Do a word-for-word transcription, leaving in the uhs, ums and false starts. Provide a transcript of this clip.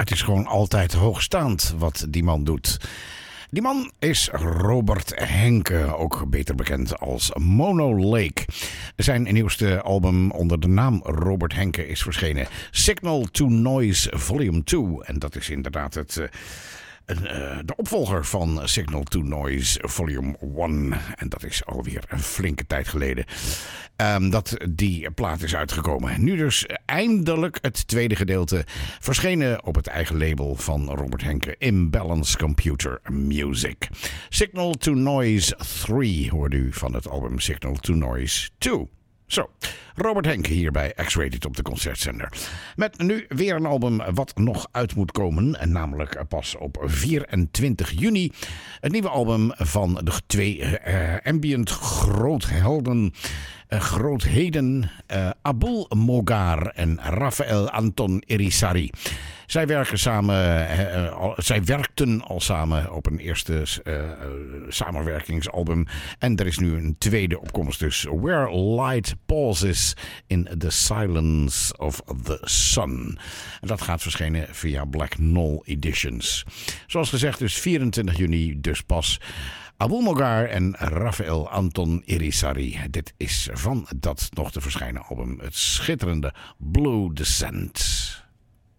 het is gewoon altijd hoogstaand wat die man doet. Die man is Robert Henke, ook beter bekend als Mono Lake. Zijn nieuwste album onder de naam Robert Henke is verschenen. Signal to Noise Volume twee. En dat is inderdaad het... Uh, Uh, de opvolger van Signal to Noise Volume één. En dat is alweer een flinke tijd geleden um, dat die plaat is uitgekomen. Nu dus eindelijk het tweede gedeelte. Verschenen op het eigen label van Robert Henke, Imbalance Computer Music. Signal to Noise drie hoorde u van het album Signal to Noise twee. Zo, Robert Henke hier bij X-Rated op de Concertzender. Met nu weer een album wat nog uit moet komen. Namelijk pas op vierentwintig juni. Het nieuwe album van de twee uh, ambient groothelden. Uh, grootheden uh, Abul Mogar en Rafael Anton Irisari. Zij werken samen, uh, al, zij werkten al samen op een eerste uh, uh, samenwerkingsalbum. En er is nu een tweede opkomst dus. Where Light Pauses in the Silence of the Sun. En dat gaat verschenen via Black Knoll Editions. Zoals gezegd dus vierentwintig juni dus pas. Abul Mogar en Rafael Anton Irisari. Dit is van dat nog te verschijnen album. Het schitterende Blue Descent.